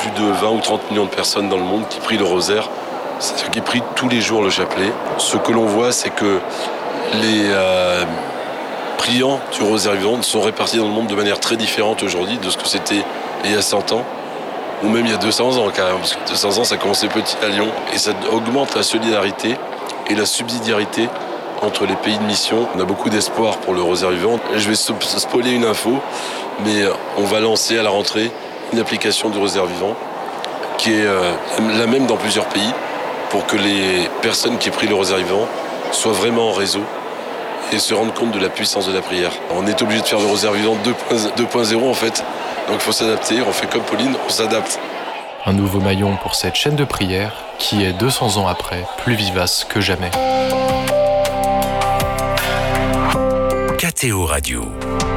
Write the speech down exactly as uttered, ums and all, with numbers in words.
plus de vingt ou trente millions de personnes dans le monde qui prient le rosaire, c'est-à-dire qui prient tous les jours le chapelet. Ce que l'on voit, c'est que les euh, priants du rosaire vivant sont répartis dans le monde de manière très différente aujourd'hui de ce que c'était il y a cent ans, ou même il y a deux cents ans carrément, parce que deux cents ans ça a commencé petit à Lyon, et ça augmente la solidarité et la subsidiarité entre les pays de mission. On a beaucoup d'espoir pour le rosaire vivant. Je vais spoiler une info, mais on va lancer à la rentrée une application du rosaire vivant qui est euh, la même dans plusieurs pays pour que les personnes qui prient le rosaire vivant soient vraiment en réseau et se rendent compte de la puissance de la prière. On est obligé de faire le rosaire vivant deux point zéro en fait, donc il faut s'adapter, on fait comme Pauline, on s'adapte. Un nouveau maillon pour cette chaîne de prière qui est deux cents ans après plus vivace que jamais. K T O Radio.